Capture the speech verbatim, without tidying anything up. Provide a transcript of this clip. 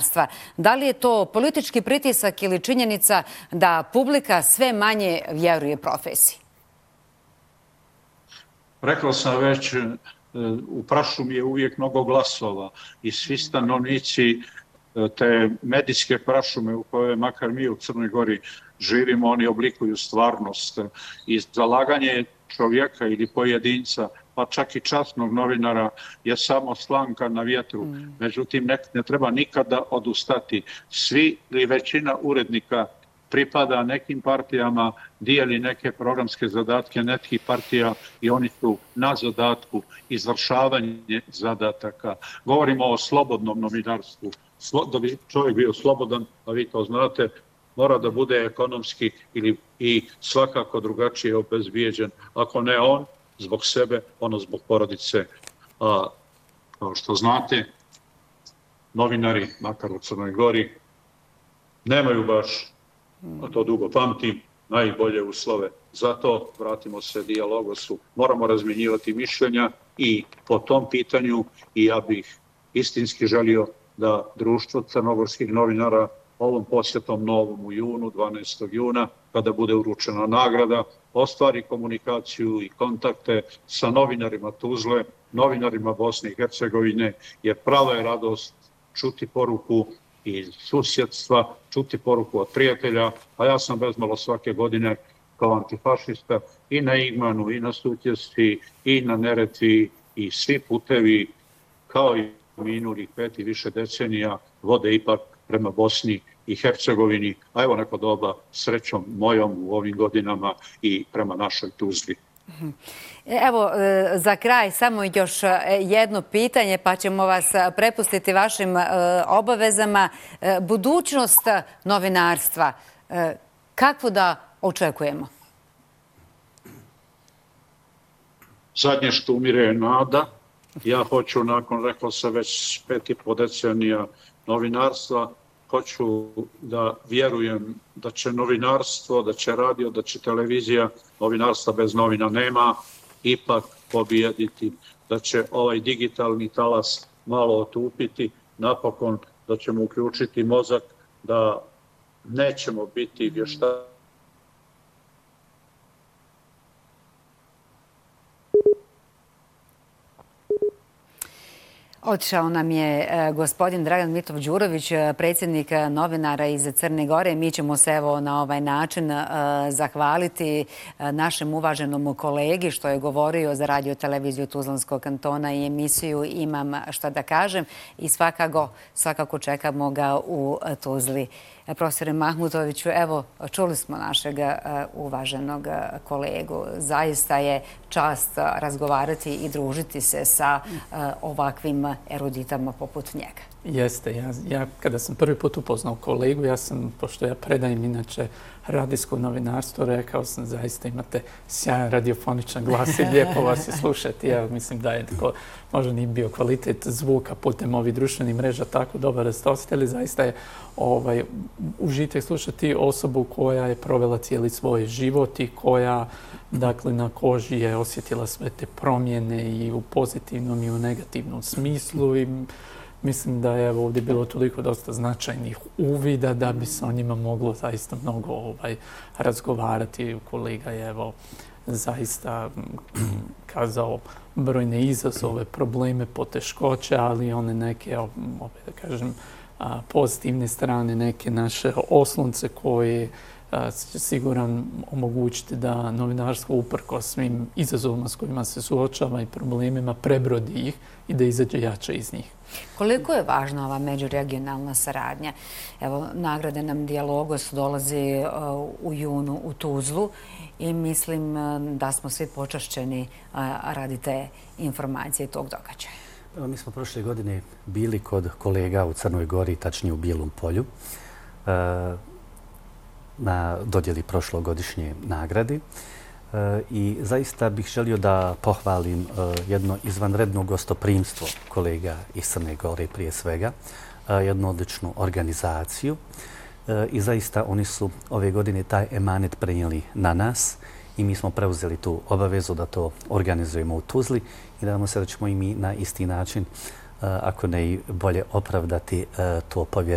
novinarstva. Da li je to politički pritisak ili činjenica da publika sve manje vjeruje profesiji? Rekao sam već, u prašumi je uvijek mnogo glasova i svi stanovnici te medijske prašume u kojoj makar mi u Crnoj Gori živimo, oni oblikuju stvarnost i zalaganje čovjeka ili pojedinca, pa čak i časnog novinara je samo slanka na vjetru. Mm. Međutim, ne, ne treba nikada odustati. Svi ili većina urednika pripada nekim partijama, dijeli neke programske zadatke nekih partija i oni su na zadatku izvršavanje zadataka. Govorimo o slobodnom novinarstvu. Slo, da bi čovjek bio slobodan, a vi to znate, mora da bude ekonomski ili i svakako drugačije obezbijeđen. Ako ne on, zbog sebe, ono zbog porodice. A, kao što znate, novinari, makar u Crnoj Gori, nemaju baš, a to dugo pamtim, najbolje uslove. Zato vratimo se dijalogosu. Moramo razmjenjivati mišljenja i po tom pitanju i ja bih istinski želio da društvo crnogorskih novinara ovom posjetom novom u junu, dvanaestog juna, kada bude uručena nagrada, ostvari komunikaciju i kontakte sa novinarima Tuzle, novinarima Bosne i Hercegovine, jer prava je radost čuti poruku iz susjedstva, čuti poruku od prijatelja, a ja sam bezmalo svake godine kao antifašista i na Igmanu, i na Sutjesci, i na Neretvi, i svi putevi, kao i minulih pet i više decenija, vode ipak prema Bosni i Hercegovini, a evo neko doba srećom mojom u ovim godinama i prema našoj Tuzli. Evo, za kraj samo još jedno pitanje, pa ćemo vas prepustiti vašim obavezama. Budućnost novinarstva, kako da očekujemo? Zadnje što umire je nada. Ja hoću, nakon, rekao sam, već pet i po decenija novinarstva, hoću da vjerujem da će novinarstvo, da će radio, da će televizija, novinarstva bez novina nema, ipak pobijediti, da će ovaj digitalni talas malo otupiti, napokon da ćemo uključiti mozak, da nećemo biti vještaki. Otišao nam je gospodin Dragan Mitov Đurović, predsjednik novinara iz Crne Gore. Mi ćemo se evo na ovaj način zahvaliti našem uvaženom kolegi što je govorio za radio televiziju Tuzlanskog kantona i emisiju Imam šta da kažem i svakako, svakako čekamo ga u Tuzli. Profesore Mahmutoviću, evo, čuli smo našeg uvaženog kolegu. Zaista je čast razgovarati i družiti se sa ovakvim eruditama poput njega. Jeste. Ja, ja kada sam prvi put upoznao kolegu, ja sam, pošto ja predajem inače radijsko novinarstvo, rekao sam zaista imate sjajan radiofoničan glas i lijepo vas je slušati. Ja mislim da je tako, možda nije bio kvalitet zvuka putem ovih društvenih mreža tako dobar da ste osjetili. Zaista je ovaj, užitak slušati osobu koja je provela cijeli svoj život i koja dakle, na koži je osjetila sve te promjene i u pozitivnom i u negativnom smislu i mislim da je ovdje bilo toliko dosta značajnih uvida da bi se o njima moglo zaista mnogo ovaj, razgovarati. Kolega je evo, zaista kazao brojne izazove, probleme, poteškoće, ali one neke, opet da kažem, pozitivne strane, neke naše oslonce koje će siguran omogućiti da novinarstvo uprko svim izazovima s kojima se suočava i problemima prebrodi ih i da izađe jače iz njih. Koliko je važna ova međuregionalna saradnja? Evo, nagrade nam Dijalogos dolazi u junu u Tuzlu i mislim da smo svi počašćeni radi te informacije tog događaja. Mi smo prošle godine bili kod kolega u Crnoj Gori, tačnije u Bijelom polju, na dodjeli prošlogodišnje nagrade. I zaista bih želio da pohvalim jedno izvanredno gostoprimstvo kolega iz Crne Gore prije svega, jednu odličnu organizaciju i zaista oni su ove godine taj emanet prenijeli na nas i mi smo preuzeli tu obavezu da to organizujemo u Tuzli i nadamo se da ćemo i mi na isti način, ako ne i bolje, opravdati to povjerenje